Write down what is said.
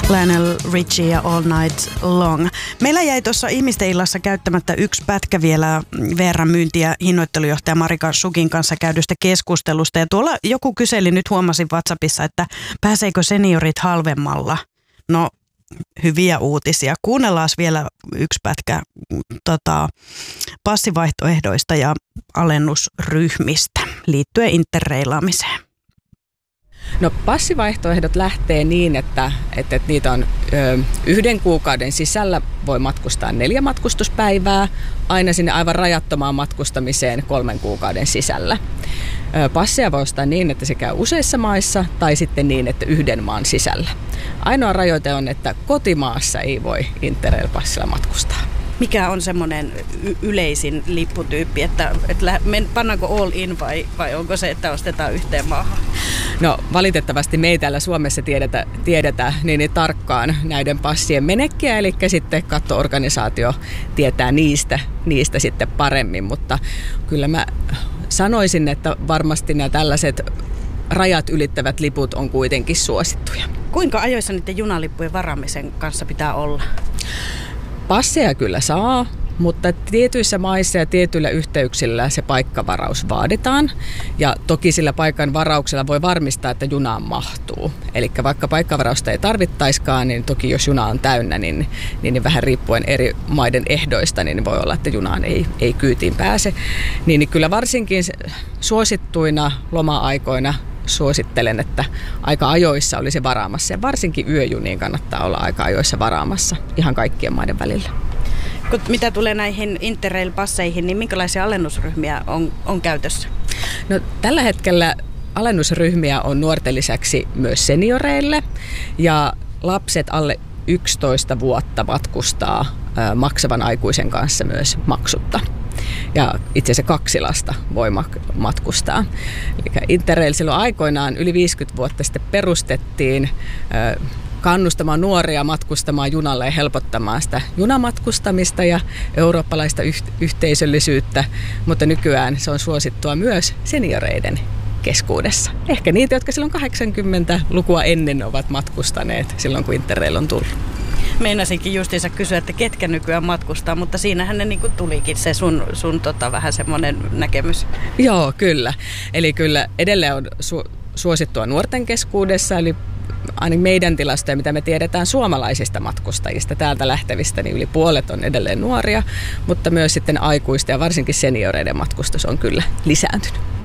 Lionel Richie ja All Night Long. Meillä jäi tuossa ihmisten illassa käyttämättä yksi pätkä vielä VR:n myynti- ja hinnoittelujohtaja Marika Schukin kanssa käydystä keskustelusta. Ja tuolla joku kyseli, nyt huomasin WhatsAppissa, että pääseekö seniorit halvemmalla? No, hyviä uutisia. Kuunnellaan vielä yksi pätkä passivaihtoehdoista ja alennusryhmistä liittyen interreilaamiseen. No passivaihtoehdot lähtee niin, että niitä on 1 kuukauden sisällä voi matkustaa 4 matkustuspäivää, aina sinne aivan rajattomaan matkustamiseen 3 kuukauden sisällä. Passia voi ostaa niin, että se käy useissa maissa tai sitten niin, että 1 maan sisällä. Ainoa rajoite on, että kotimaassa ei voi Interrail-passilla matkustaa. Mikä on semmoinen yleisin lipputyyppi, että pannaanko all in vai onko se, että ostetaan yhteen maahan? No valitettavasti me ei täällä Suomessa tiedetä niin tarkkaan näiden passien menekkiä, eli sitten kattoorganisaatio tietää niistä sitten paremmin, mutta kyllä mä sanoisin, että varmasti nämä tällaiset rajat ylittävät liput on kuitenkin suosittuja. Kuinka ajoissa niiden junalippujen varaamisen kanssa pitää olla? Passeja kyllä saa, mutta tietyissä maissa ja tietyillä yhteyksillä se paikkavaraus vaaditaan. Ja toki sillä paikan varauksella voi varmistaa, että junaan mahtuu. Eli vaikka paikkavarausta ei tarvittaiskaan, niin toki jos juna on täynnä, niin vähän riippuen eri maiden ehdoista, niin voi olla, että junaan ei kyytiin pääse. Niin kyllä varsinkin suosittuina loma-aikoina suosittelen, että aika ajoissa olisi varaamassa ja varsinkin yöjuniin kannattaa olla aika ajoissa varaamassa ihan kaikkien maiden välillä. Mitä tulee näihin Interrail-passeihin, niin minkälaisia alennusryhmiä on käytössä? No, tällä hetkellä alennusryhmiä on nuorten lisäksi myös senioreille ja lapset alle 11 vuotta matkustaa maksavan aikuisen kanssa myös maksutta. Ja itse asiassa 2 lasta voi matkustaa. Eli Interrail silloin aikoinaan yli 50 vuotta sitten perustettiin kannustamaan nuoria matkustamaan junalle ja helpottamaan sitä junamatkustamista ja eurooppalaista yhteisöllisyyttä, mutta nykyään se on suosittua myös senioreiden keskuudessa. Ehkä niitä, jotka silloin 80-lukua ennen ovat matkustaneet silloin, kun Interrail on tullut. Meinasinkin justiinsa kysyä, että ketkä nykyään matkustaa, mutta siinähän ne niinku tulikin se sun vähän semmoinen näkemys. Joo, kyllä. Eli kyllä edelleen on suosittua nuorten keskuudessa, eli ainakin meidän tilastoja, mitä me tiedetään suomalaisista matkustajista täältä lähtevistä, niin yli puolet on edelleen nuoria, mutta myös sitten aikuisten ja varsinkin senioreiden matkustus on kyllä lisääntynyt.